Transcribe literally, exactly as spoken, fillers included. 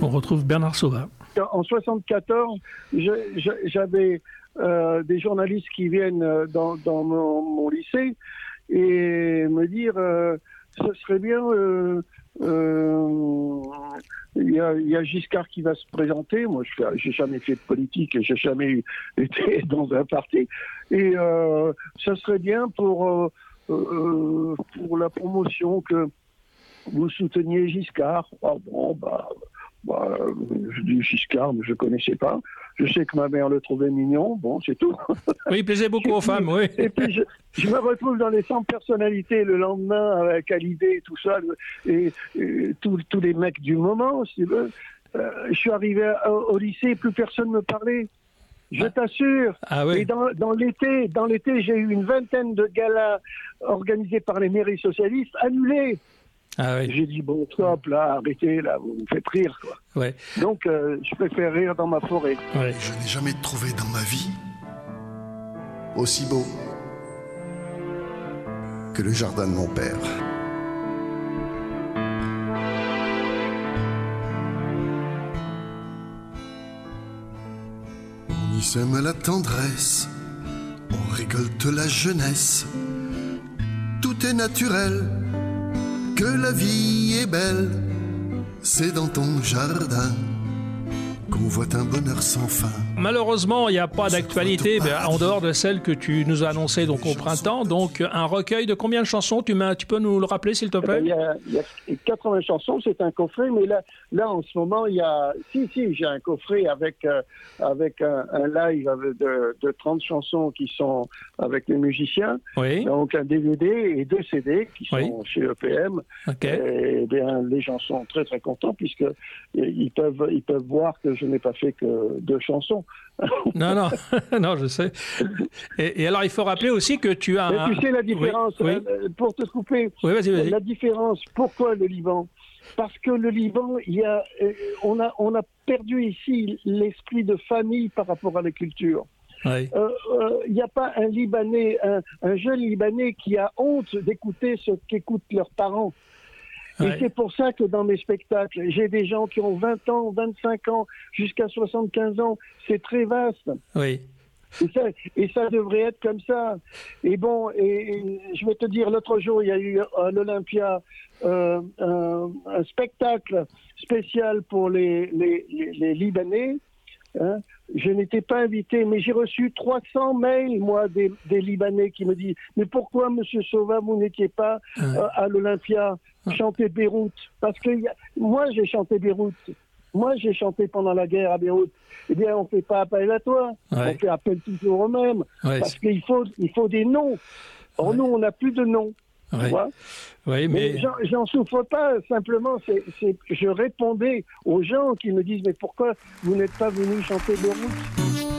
on retrouve Bernard Sauvat. En soixante-quatorze, je, je, j'avais euh, des journalistes qui viennent dans, dans mon, mon lycée et me dire euh, ce serait bien, euh, euh, il y a, il y a Giscard qui va se présenter. Moi, je fais, j'ai jamais fait de politique et j'ai jamais été dans un parti. Et euh, ça serait bien pour, euh, euh, pour la promotion que vous souteniez Giscard. Ah bon, bah... Bah, je dis Giscard, mais je ne connaissais pas. Je sais que ma mère le trouvait mignon, bon, c'est tout. Oui, il plaisait beaucoup aux femmes, oui. Et puis, je, je me retrouve dans les cent personnalités le lendemain avec Hallyday et tout ça, et, et tous les mecs du moment, si tu veux. Euh, je suis arrivé au, au lycée, plus personne ne me parlait. Je ah. t'assure. Ah oui. Et dans, dans l'été, dans l'été, j'ai eu une vingtaine de galas organisés par les mairies socialistes annulés. Ah oui. J'ai dit, bon, stop, là, arrêtez, là, vous me faites rire, quoi. Ouais. Donc, euh, je préfère rire dans ma forêt. Ouais. Je n'ai jamais trouvé dans ma vie aussi beau que le jardin de mon père. On y sème la tendresse, on récolte la jeunesse. Tout est naturel. Que la vie est belle, c'est dans ton jardin qu'on voit un bonheur sans fin. Malheureusement, il n'y a pas d'actualité en dehors de celle que tu nous as annoncée donc, au printemps. Donc, un recueil de combien de chansons? tu, tu peux nous le rappeler, s'il te plaît? Il y a, il y a quatre-vingts chansons, c'est un coffret, mais là, là en ce moment, il y a... Si, si, j'ai un coffret avec, euh, avec un, un live de, de trente chansons qui sont avec les musiciens. Oui. Donc, un D V D et deux C D qui sont oui. chez E P M. Okay. Et bien, les gens sont très, très contents puisque ils peuvent, ils peuvent voir que je n'ai pas fait que deux chansons. Non, non, non, je sais. Et, et alors, il faut rappeler aussi que tu as... Mais un... tu sais la différence, oui, oui. Euh, pour te couper, oui, vas-y, vas-y. La différence, pourquoi le Liban? Parce que le Liban, il y a, on, a, on a perdu ici l'esprit de famille par rapport à la culture. Oui. Euh, euh, il n'y a pas un Libanais, un, un jeune Libanais qui a honte d'écouter ce qu'écoutent leurs parents. Et ouais. c'est pour ça que dans mes spectacles, j'ai des gens qui ont vingt ans, vingt-cinq ans, jusqu'à soixante-quinze ans. C'est très vaste. Oui. Et ça, et ça devrait être comme ça. Et bon, et, et je vais te dire, l'autre jour, il y a eu à l'Olympia euh, un, un spectacle spécial pour les, les, les, les Libanais. Hein. Je n'étais pas invité, mais j'ai reçu trois cents mails, moi, des, des Libanais qui me disent « Mais pourquoi, Monsieur Sauvat, vous n'étiez pas euh, à l'Olympia chanter Beyrouth ?» Parce que y a, moi, j'ai chanté Beyrouth. Moi, j'ai chanté pendant la guerre à Beyrouth. Eh bien, on ne fait pas appel à toi. Ouais. On fait appel toujours au même. Ouais, parce c'est... qu'il faut, il faut des noms. Or, ouais. nous, on n'a plus de noms. Ouais. Tu vois oui, mais, mais j'en, j'en souffre pas. Simplement, c'est, c'est, je répondais aux gens qui me disent « Mais pourquoi vous n'êtes pas venus chanter Beyrouth ?»